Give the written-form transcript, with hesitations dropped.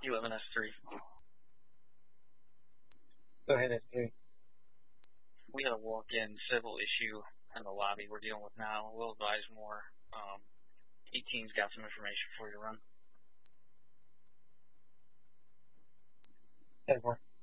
11S3. Go ahead, S3. We had a walk-in civil issue in the lobby we're dealing with now. We'll advise more. 18's got some information for you to run. 10-4.